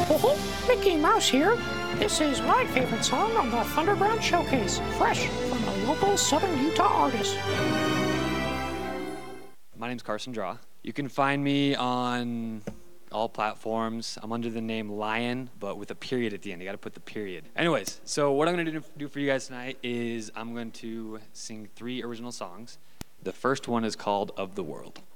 Oh, Mickey Mouse here. This is my favorite song on the Thunderground Showcase, fresh from a local Southern Utah artist. My name's Carson Draw. You can find me on all platforms. I'm under the name Lion, but with a period at the end. You got to put the period. Anyways, so what I'm going to do for you guys tonight is I'm going to sing 3 original songs. The first one is called Of the World.